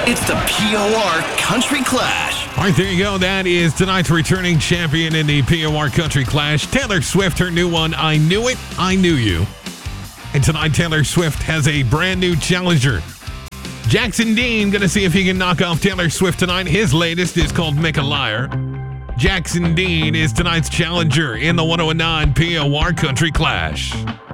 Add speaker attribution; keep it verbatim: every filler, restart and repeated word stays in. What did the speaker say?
Speaker 1: It's the P O R Country Clash.
Speaker 2: All right, there you go. That is tonight's returning champion in the P O R Country Clash. Taylor Swift, her new one, I Knew It, I Knew You. And tonight, Taylor Swift has a brand new challenger. Jackson Dean, going to see if he can knock off Taylor Swift tonight. His latest is called Make a Liar. Jackson Dean is tonight's challenger in the one oh nine P O R Country Clash.